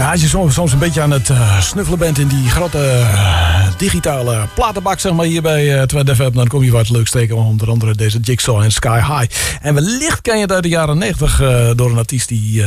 als je soms een beetje aan het snuffelen bent in die grote digitale platenbak, zeg maar, hier bij Twente FM, dan kom je wat leuks tegen. Onder andere deze Jigsaw en Sky High. En wellicht ken je het uit de jaren 90 door een artiest die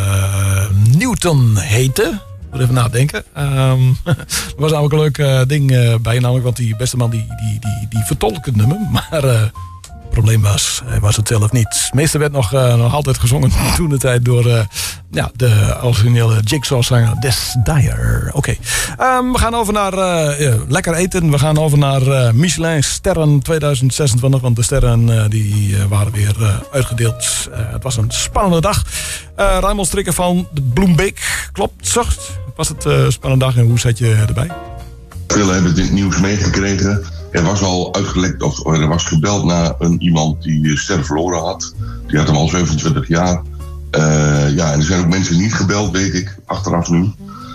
Newton heette. Moet even nadenken. Er was namelijk een leuk ding bij, namelijk, want die beste man die vertolkt het nummer, maar het probleem was het zelf niet. Het meeste werd nog altijd gezongen toen de tijd door de originele Jigsaw-zanger Des Dyer. Oké. We gaan over naar lekker eten. We gaan over naar Michelin Sterren 2026. Want de sterren die waren weer uitgedeeld. Het was een spannende dag. Raymond Strikker van de Bloembeek. Klopt, zacht. Was het een spannende dag en hoe zat je erbij? Veel hebben dit nieuws meegekregen. Er was al uitgelekt, of er was gebeld naar iemand die ster verloren had. Die had hem al 27 jaar. En er zijn ook mensen niet gebeld, weet ik, achteraf nu.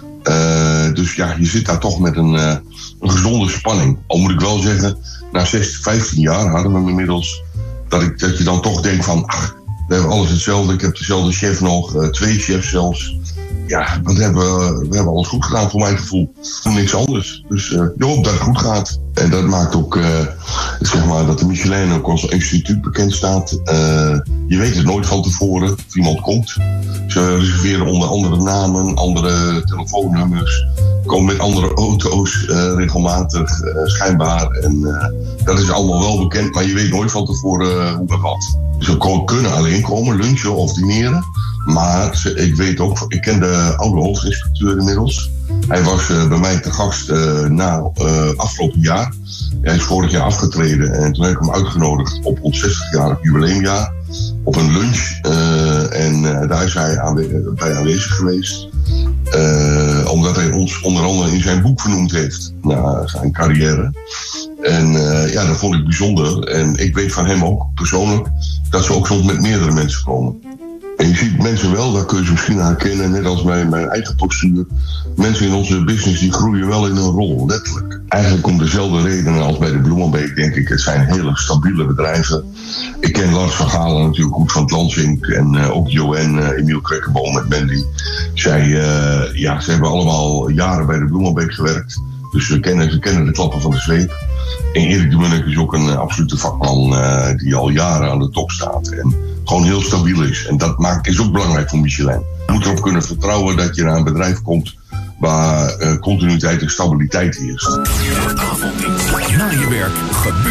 Dus ja, je zit daar toch met een gezonde spanning. Al moet ik wel zeggen, na 15 jaar hadden we hem inmiddels, dat je dan toch denkt van, we hebben alles hetzelfde. Ik heb dezelfde chef nog, 2 chefs zelfs. Ja, we hebben alles goed gedaan voor mijn gevoel. Niks anders. Dus je hoopt dat het goed gaat. En dat maakt ook zeg maar dat de Michelin ook als instituut bekend staat. Je weet het nooit van tevoren of iemand komt. Ze reserveren onder andere namen, andere telefoonnummers. Komen met andere auto's regelmatig, schijnbaar. En dat is allemaal wel bekend, maar je weet nooit van tevoren hoe en wat. Ze kunnen alleen komen, lunchen of dineren. Maar ik weet ook, ik ken de oude hoofdinspecteur inmiddels. Hij was bij mij te gast na afgelopen jaar. Hij is vorig jaar afgetreden en toen heb ik hem uitgenodigd op ons 60-jarig jubileumjaar. Op een lunch. Daar is hij bij aanwezig geweest. Omdat hij ons onder andere in zijn boek vernoemd heeft. Na zijn carrière. En dat vond ik bijzonder. En ik weet van hem ook persoonlijk dat ze ook soms met meerdere mensen komen. En je ziet mensen wel, daar kun je ze misschien herkennen, net als bij mijn eigen postuur. Mensen in onze business die groeien wel in een rol, letterlijk. Eigenlijk om dezelfde redenen als bij de Bloemenbeek, denk ik. Het zijn hele stabiele bedrijven. Ik ken Lars van Galen natuurlijk goed van het Lansink. En ook Joanne, Emiel Krekkenboom met Mandy. Ze hebben allemaal jaren bij de Bloemenbeek gewerkt. Dus ze kennen de klappen van de zweep. En Erik de Munnik is ook een absolute vakman die al jaren aan de top staat. En gewoon heel stabiel is. En dat is ook belangrijk voor Michelin. Je moet erop kunnen vertrouwen dat je naar een bedrijf komt waar continuïteit en stabiliteit heerst. Na je werk gebeurt